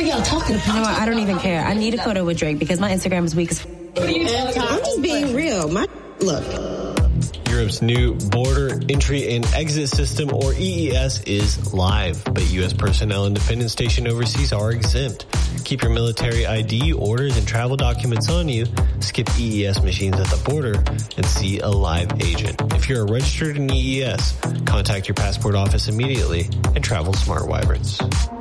are y'all talking about? You know what? I don't even care. I need a photo with Drake because my Instagram is weak as I'm just being real. Look. Europe's new border entry and exit system, or EES, is live, but U.S. personnel and dependents stationed overseas are exempt. Keep your military ID, orders, and travel documents on you. Skip EES machines at the border and see a live agent. If you're registered in EES, contact your passport office immediately and travel smart, Wyverns.